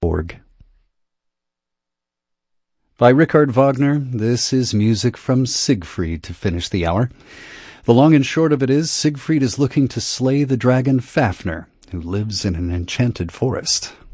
Org. By Richard Wagner, this is music from Siegfried to finish the hour. The long and short of it is, Siegfried is looking to slay the dragon Fafnir, who lives in an enchanted forest.